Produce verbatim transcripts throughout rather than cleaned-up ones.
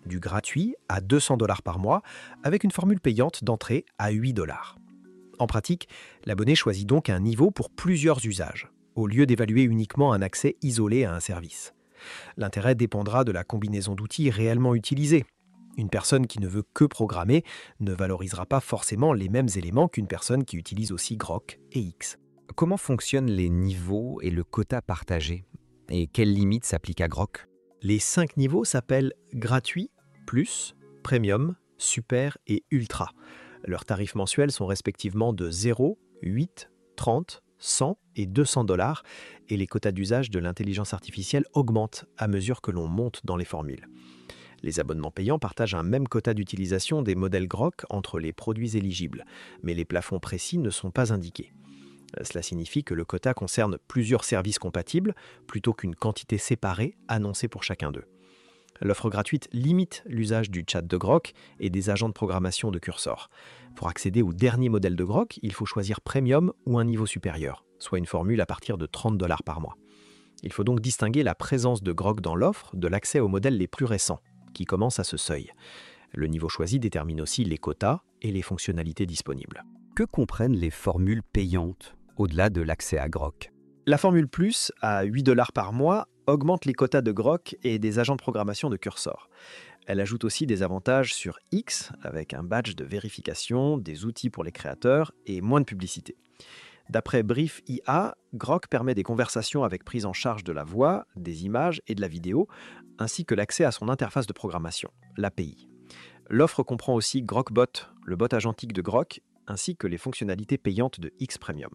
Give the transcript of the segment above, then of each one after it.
du gratuit à deux cents dollars par mois, avec une formule payante d'entrée à huit dollars. En pratique, l'abonné choisit donc un niveau pour plusieurs usages, au lieu d'évaluer uniquement un accès isolé à un service. L'intérêt dépendra de la combinaison d'outils réellement utilisés. Une personne qui ne veut que programmer ne valorisera pas forcément les mêmes éléments qu'une personne qui utilise aussi Grok et X. Comment fonctionnent les niveaux et le quota partagé? Et quelles limites s'appliquent à Grok? Les cinq niveaux s'appellent gratuit, plus, premium, super et ultra. Leurs tarifs mensuels sont respectivement de zéro, huit, trente, cent et deux cents dollars et les quotas d'usage de l'intelligence artificielle augmentent à mesure que l'on monte dans les formules. Les abonnements payants partagent un même quota d'utilisation des modèles Grok entre les produits éligibles, mais les plafonds précis ne sont pas indiqués. Cela signifie que le quota concerne plusieurs services compatibles plutôt qu'une quantité séparée annoncée pour chacun d'eux. L'offre gratuite limite l'usage du chat de Grok et des agents de programmation de Cursor. Pour accéder au dernier modèle de Grok, il faut choisir Premium ou un niveau supérieur, soit une formule à partir de trente dollars par mois. Il faut donc distinguer la présence de Grok dans l'offre de l'accès aux modèles les plus récents, qui commencent à ce seuil. Le niveau choisi détermine aussi les quotas et les fonctionnalités disponibles. Que comprennent les formules payantes au-delà de l'accès à Grok? La formule Plus, à huit dollars par mois, augmente les quotas de Grok et des agents de programmation de Cursor. Elle ajoute aussi des avantages sur X, avec un badge de vérification, des outils pour les créateurs et moins de publicité. D'après Brief I A, Grok permet des conversations avec prise en charge de la voix, des images et de la vidéo, ainsi que l'accès à son interface de programmation, l'A P I. L'offre comprend aussi GrokBot, le bot agentique de Grok, ainsi que les fonctionnalités payantes de X Premium.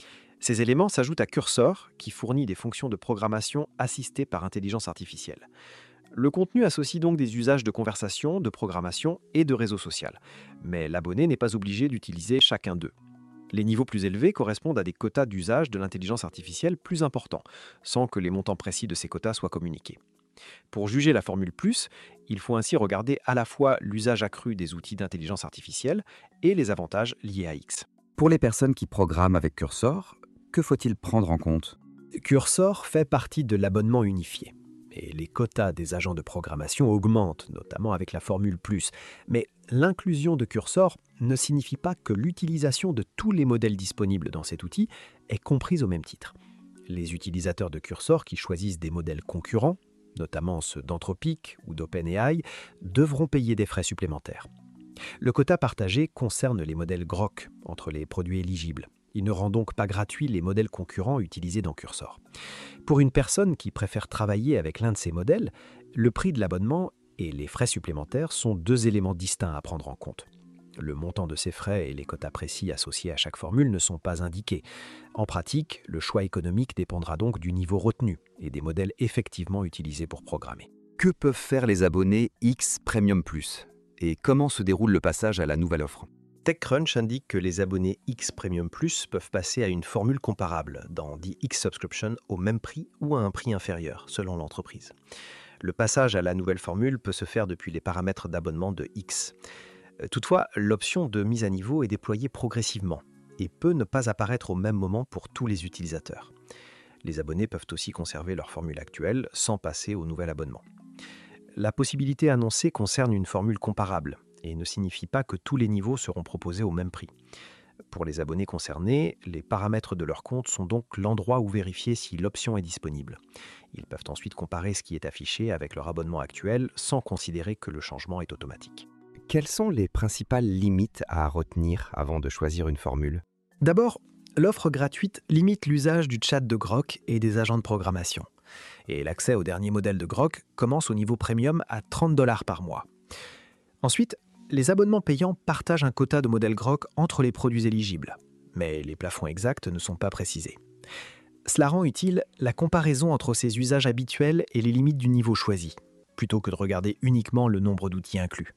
Ces éléments s'ajoutent à Cursor, qui fournit des fonctions de programmation assistées par intelligence artificielle. Le contenu associe donc des usages de conversation, de programmation et de réseau social. Mais l'abonné n'est pas obligé d'utiliser chacun d'eux. Les niveaux plus élevés correspondent à des quotas d'usage de l'intelligence artificielle plus importants, sans que les montants précis de ces quotas soient communiqués. Pour juger la formule plus, il faut ainsi regarder à la fois l'usage accru des outils d'intelligence artificielle et les avantages liés à X. Pour les personnes qui programment avec Cursor, que faut-il prendre en compte? Cursor fait partie de l'abonnement unifié. Et les quotas des agents de programmation augmentent, notamment avec la formule plus. Mais l'inclusion de Cursor ne signifie pas que l'utilisation de tous les modèles disponibles dans cet outil est comprise au même titre. Les utilisateurs de Cursor qui choisissent des modèles concurrents, notamment ceux d'Anthropic ou d'OpenAI, devront payer des frais supplémentaires. Le quota partagé concerne les modèles Grok entre les produits éligibles. Il ne rend donc pas gratuit les modèles concurrents utilisés dans Cursor. Pour une personne qui préfère travailler avec l'un de ces modèles, le prix de l'abonnement et les frais supplémentaires sont deux éléments distincts à prendre en compte. Le montant de ces frais et les quotas précis associés à chaque formule ne sont pas indiqués. En pratique, le choix économique dépendra donc du niveau retenu et des modèles effectivement utilisés pour programmer. Que peuvent faire les abonnés X Premium Plus? Et comment se déroule le passage à la nouvelle offre? TechCrunch indique que les abonnés X Premium Plus peuvent passer à une formule comparable dans The X Subscription au même prix ou à un prix inférieur, selon l'entreprise. Le passage à la nouvelle formule peut se faire depuis les paramètres d'abonnement de X. Toutefois, l'option de mise à niveau est déployée progressivement et peut ne pas apparaître au même moment pour tous les utilisateurs. Les abonnés peuvent aussi conserver leur formule actuelle sans passer au nouvel abonnement. La possibilité annoncée concerne une formule comparable et ne signifie pas que tous les niveaux seront proposés au même prix. Pour les abonnés concernés, les paramètres de leur compte sont donc l'endroit où vérifier si l'option est disponible. Ils peuvent ensuite comparer ce qui est affiché avec leur abonnement actuel sans considérer que le changement est automatique. Quelles sont les principales limites à retenir avant de choisir une formule? D'abord, l'offre gratuite limite l'usage du chat de Grok et des agents de programmation. Et l'accès au dernier modèle de Grok commence au niveau premium à trente dollars par mois. Ensuite, les abonnements payants partagent un quota de modèles Grok entre les produits éligibles, mais les plafonds exacts ne sont pas précisés. Cela rend utile la comparaison entre ces usages habituels et les limites du niveau choisi, plutôt que de regarder uniquement le nombre d'outils inclus.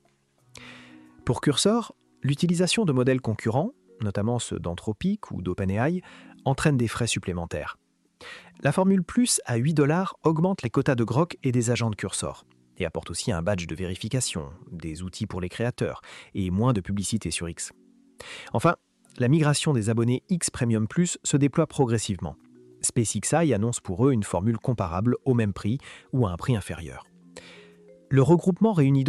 Pour Cursor, l'utilisation de modèles concurrents, notamment ceux d'Anthropic ou d'OpenAI, entraîne des frais supplémentaires. La formule Plus à huit dollars augmente les quotas de Grok et des agents de Cursor, et apporte aussi un badge de vérification, des outils pour les créateurs et moins de publicité sur X. Enfin, la migration des abonnés X Premium Plus se déploie progressivement. SpaceXI annonce pour eux une formule comparable au même prix ou à un prix inférieur. Le regroupement réunit